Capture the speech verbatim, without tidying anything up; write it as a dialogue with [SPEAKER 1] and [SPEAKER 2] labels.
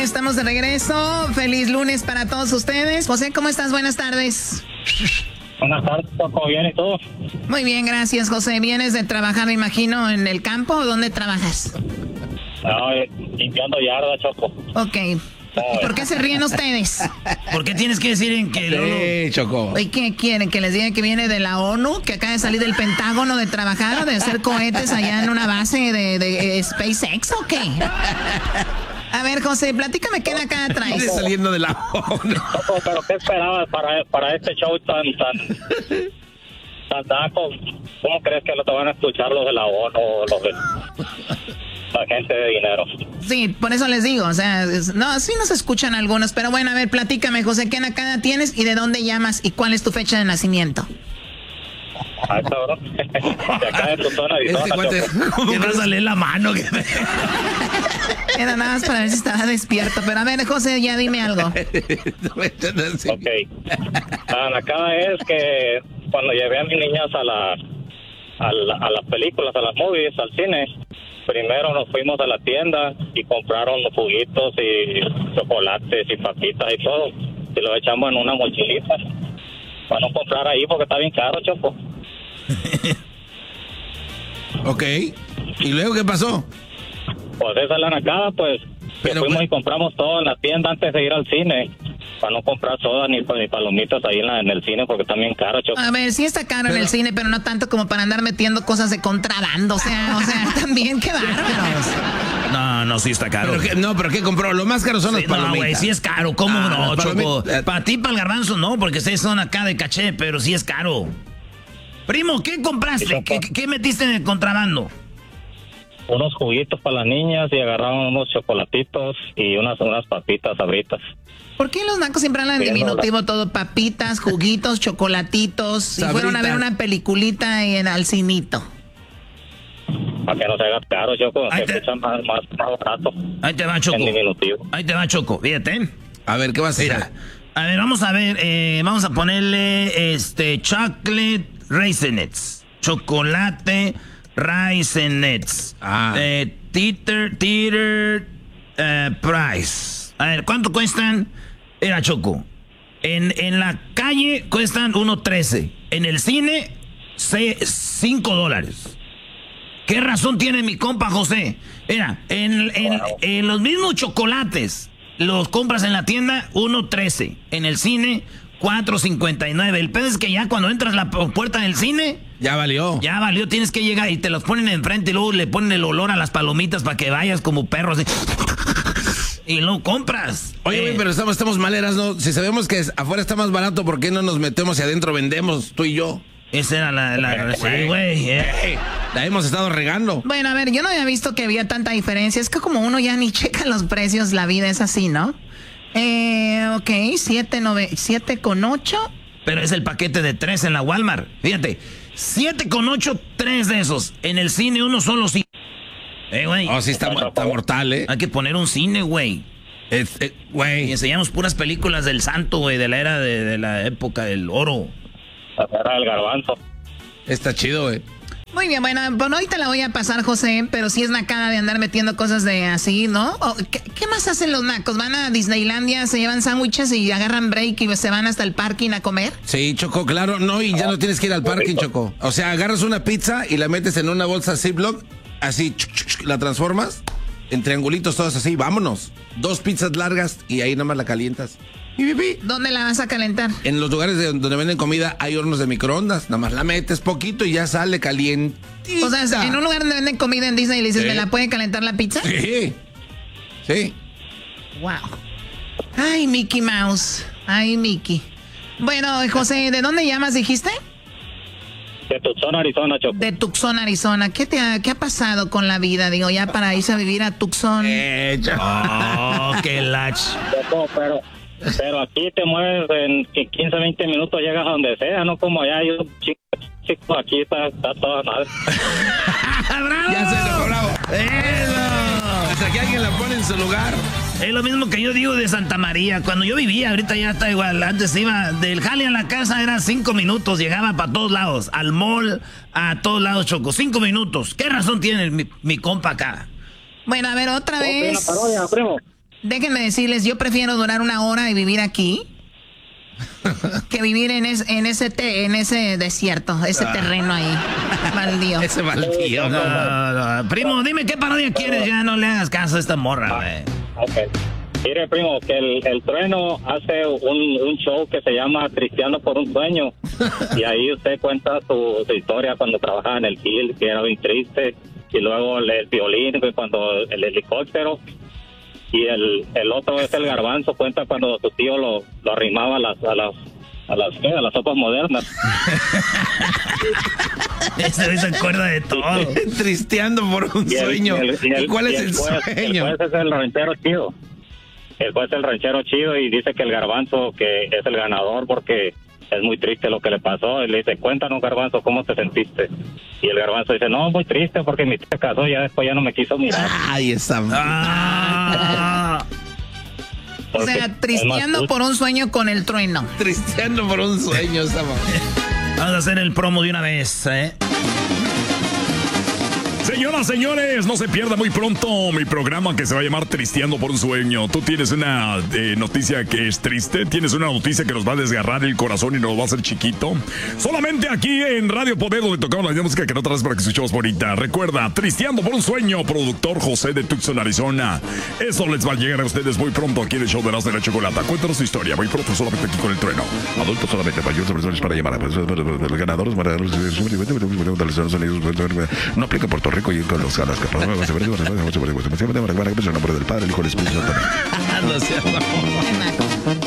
[SPEAKER 1] estamos de regreso. Feliz lunes para todos ustedes. José, ¿cómo estás? Buenas tardes.
[SPEAKER 2] Buenas tardes, ¿todo bien y todo?
[SPEAKER 1] Muy bien, gracias, José. ¿Vienes de trabajar, me imagino, en el campo o dónde trabajas?
[SPEAKER 2] No, limpiando yarda, Choco.
[SPEAKER 1] Ok. ¿Y por qué se ríen ustedes?
[SPEAKER 3] ¿Por qué tienes que decir en que Lolo?
[SPEAKER 4] Sí, Choco.
[SPEAKER 1] ¿Y qué quieren? ¿Que les diga que viene de la ONU? ¿Que acaba de salir del Pentágono de trabajar o de hacer cohetes allá en una base de, de, eh, SpaceX o qué? A ver, José, platícame qué acá traes.
[SPEAKER 4] Estoy saliendo de la ONU.
[SPEAKER 2] Choco, pero ¿qué esperabas para, para este show tan, tan, tan naco? ¿Cómo crees que no te van a escuchar los de la ONU o los de la gente de dinero?
[SPEAKER 1] Sí, por eso les digo, o sea, es, no, sí nos escuchan algunos, pero bueno, a ver, platícame, José, ¿qué nakada tienes y de dónde llamas y cuál es tu fecha de nacimiento?
[SPEAKER 2] Ah, cabrón. De acá de tu zona, Arizona,
[SPEAKER 4] Este cuate,
[SPEAKER 2] Choco.
[SPEAKER 3] ¿Qué vas a leer la mano?
[SPEAKER 1] Era nada más para ver si estaba despierto, pero a ver, José, ya dime algo.
[SPEAKER 2] Ok. La nakada es que cuando llevé a mis niñas a, la, a, la, a las películas, a las movies, al cine, primero nos fuimos a la tienda y compraron los juguitos y chocolates y papitas y todo. Y lo echamos en una mochilita. Para no comprar ahí porque está bien caro, Choco.
[SPEAKER 4] Ok. ¿Y luego qué pasó?
[SPEAKER 2] Pues esa es la nakada, pues. Que
[SPEAKER 4] Pero,
[SPEAKER 2] fuimos
[SPEAKER 4] pues-
[SPEAKER 2] y compramos todo en la tienda antes de ir al cine. Para no comprar soda ni, ni palomitas ahí en, la, en el cine porque está bien caro, Choco.
[SPEAKER 1] A ver, sí está caro
[SPEAKER 4] Pero-
[SPEAKER 1] en el cine, pero no tanto como para andar metiendo cosas de contrabando, o sea, o sea, también, qué bárbaros.
[SPEAKER 3] No, no, sí está caro.
[SPEAKER 4] ¿Pero qué- no, pero ¿qué compró? Lo más caro son
[SPEAKER 3] Sí,
[SPEAKER 4] las
[SPEAKER 3] no,
[SPEAKER 4] palomitas.
[SPEAKER 3] güey, sí es caro. ¿Cómo
[SPEAKER 4] Ah,
[SPEAKER 3] no,
[SPEAKER 4] las
[SPEAKER 3] Choco?
[SPEAKER 4] palomitas.
[SPEAKER 3] Para ti, para el garbanzo, no, porque ustedes son acá de caché, pero sí es caro. Primo, ¿qué compraste? ¿Qué, qué metiste en el contrabando?
[SPEAKER 2] Unos juguitos para las niñas y agarraron unos chocolatitos y unas, unas papitas sabritas.
[SPEAKER 1] ¿Por qué los nacos siempre hablan en
[SPEAKER 2] Bien,
[SPEAKER 1] diminutivo todo? Papitas, juguitos, chocolatitos, y
[SPEAKER 4] Sabritas.
[SPEAKER 1] fueron a ver una peliculita en al cinito.
[SPEAKER 2] Para que no se haga caro, Choco.
[SPEAKER 3] Ahí
[SPEAKER 2] Se
[SPEAKER 3] te-
[SPEAKER 2] escucha más, más, más barato.
[SPEAKER 3] Ahí te va, Choco.
[SPEAKER 2] En diminutivo.
[SPEAKER 3] Ahí te va, Choco. Fíjate.
[SPEAKER 4] A ver, ¿qué vas a hacer?
[SPEAKER 3] Mira. A ver, vamos a ver. eh, vamos a ponerle este chocolate raisinets. Chocolate raisinets.
[SPEAKER 4] Ah.
[SPEAKER 3] Eh, teeter, teeter, eh, price. A ver, ¿cuánto cuestan? Era Choco. En, en la calle cuestan uno trece. En el cine, cinco dólares. ¿Qué razón tiene mi compa José? Mira, en, en, en los mismos chocolates, los compras en la tienda, uno trece. En el cine, cuatro cincuenta y nueve. El pedo es que ya cuando entras a la puerta del cine,
[SPEAKER 4] Ya valió.
[SPEAKER 3] ya valió, tienes que llegar y te los ponen enfrente y luego le ponen el olor a las palomitas para que vayas como perro así. Y luego compras.
[SPEAKER 4] Oye,
[SPEAKER 3] Eh,
[SPEAKER 4] güey, pero estamos, estamos maleras, ¿no? Si sabemos que afuera está más barato, ¿por qué no nos metemos y adentro vendemos, tú y yo?
[SPEAKER 3] Esa era la... la sí, güey. eh.
[SPEAKER 4] La hemos estado regando.
[SPEAKER 1] Bueno, a ver, yo no había visto que había tanta diferencia. Es que como uno ya ni checa los precios, la vida es así, ¿no? Eh, ok, siete, nove, siete con ocho.
[SPEAKER 3] Pero es el paquete de tres en la Walmart. Fíjate, siete con ocho, tres de esos. En el cine uno solo sí. Eh, güey.
[SPEAKER 4] Oh, sí, está, está mortal, ¿eh?
[SPEAKER 3] Hay que poner un cine, güey.
[SPEAKER 4] Es- eh,
[SPEAKER 3] Y
[SPEAKER 4] Güey.
[SPEAKER 3] enseñamos puras películas del santo, güey, de la era de, de la época del oro.
[SPEAKER 2] La cara del garbanzo.
[SPEAKER 4] Está chido, güey.
[SPEAKER 1] Muy bien, bueno, bueno, hoy te la voy a pasar, José, pero sí es nacada de andar metiendo cosas de así, ¿no? O, ¿qué, qué más hacen los nacos? ¿Van a Disneylandia, se llevan sándwiches y agarran break y se van hasta el parking a comer?
[SPEAKER 4] Sí, Choco, claro. No, y ya no tienes que ir al parking, Choco. O sea, agarras una pizza y la metes en una bolsa Ziploc, así, chuc, chuc, chuc, la transformas en triangulitos todos así, vámonos. Dos pizzas largas y ahí nada más la calientas. Y, pi, pi.
[SPEAKER 1] ¿Dónde la vas a calentar?
[SPEAKER 4] En los lugares de- donde venden comida hay hornos de microondas. Nada más la metes poquito y ya sale caliente.
[SPEAKER 1] O sea, en un lugar donde venden comida en Disney y le dices,
[SPEAKER 4] Sí.
[SPEAKER 1] ¿me la puede calentar la pizza?
[SPEAKER 4] Sí. Sí.
[SPEAKER 1] Wow. Ay, Mickey Mouse. Ay, Mickey. Bueno, José, ¿de dónde llamas, dijiste?
[SPEAKER 2] De Tucson, Arizona, Choco.
[SPEAKER 1] De Tucson, Arizona. ¿Qué te ha, qué ha pasado con la vida? Digo, ya para irse a vivir a Tucson.
[SPEAKER 4] Eh, Choco.
[SPEAKER 3] Oh, qué lach.
[SPEAKER 2] Choco, pero, pero aquí te mueves en quince, veinte minutos, llegas a donde sea, no como allá. Yo, chico, chico, aquí está, está toda madre.
[SPEAKER 3] ¡Bravo!
[SPEAKER 4] Ya se lo bravo.
[SPEAKER 3] ¡Eso!
[SPEAKER 4] Hasta que alguien la pone en su lugar.
[SPEAKER 3] Es lo mismo que yo digo de Santa María. Cuando yo vivía, ahorita ya está igual. Antes iba del jale a la casa, eran cinco minutos. Llegaba para todos lados. Al mall, a todos lados, Choco. Cinco minutos. ¿Qué razón tiene mi, mi compa acá?
[SPEAKER 1] Bueno, a ver, otra
[SPEAKER 2] Oh, una
[SPEAKER 1] vez.
[SPEAKER 2] parodia, primo.
[SPEAKER 1] Déjenme decirles, yo prefiero durar una hora y vivir aquí que vivir en, es, en, ese te, en ese desierto, ese terreno ahí, baldío.
[SPEAKER 4] Ese baldío.
[SPEAKER 3] No, no, no. Primo, dime qué parodia quieres, ya no le hagas caso a esta morra, güey.
[SPEAKER 2] Ok. Mire, primo, que el, el Trueno hace un, un show que se llama Tristeando por un Sueño. Y ahí usted cuenta su, su historia cuando trabajaba en el Gil, que era muy triste. Y luego el, el violín, cuando el helicóptero. Y el, el otro es el Garbanzo, cuenta cuando su tío lo, lo arrimaba a las a las a las, ¿qué? A las sopas modernas.
[SPEAKER 3] Ese se acuerda de todo.
[SPEAKER 4] Tristeando por un
[SPEAKER 2] Y el-
[SPEAKER 4] sueño.
[SPEAKER 2] y el- y el-
[SPEAKER 4] ¿Y cuál
[SPEAKER 2] y
[SPEAKER 4] es
[SPEAKER 2] el
[SPEAKER 4] el
[SPEAKER 2] juez-
[SPEAKER 4] sueño?
[SPEAKER 2] El juez es el ranchero chido. El juez es el ranchero chido y dice que el Garbanzo que es el ganador porque es muy triste lo que le pasó. Y le dice, cuéntanos, Garbanzo, ¿cómo te sentiste? Y el Garbanzo dice, no, muy triste porque mi tía se casó y ya después ya no me quiso mirar.
[SPEAKER 4] Ahí está.
[SPEAKER 3] Ah.
[SPEAKER 1] O
[SPEAKER 2] Porque
[SPEAKER 1] sea,
[SPEAKER 2] es
[SPEAKER 1] tristeando
[SPEAKER 2] más
[SPEAKER 1] por un sueño con el Trueno.
[SPEAKER 4] Tristeando por un sueño esa mamá.
[SPEAKER 3] Vamos a hacer el promo de una vez, ¿eh?
[SPEAKER 5] Señoras, señores, no se pierda muy pronto mi programa que se va a llamar Tristeando por un Sueño. Tú tienes una eh, noticia que es triste, tienes una noticia que nos va a desgarrar el corazón y nos va a hacer chiquito. Solamente aquí en Radio Poder, donde tocamos la misma música que no traes para que escuchemos bonita. Recuerda, Tristeando por un Sueño, productor José de Tucson, Arizona. Eso les va a llegar a ustedes muy pronto aquí en el show de Erasmo de la Chocolata. Cuéntanos tu historia, muy pronto solamente aquí con el Trueno. Adultos solamente, mayores personas para llamar a los ganadores. No aplica Puerto Rico y con los ganas que del Padre, el Hijo del Espíritu Santo.
[SPEAKER 1] Qué naco.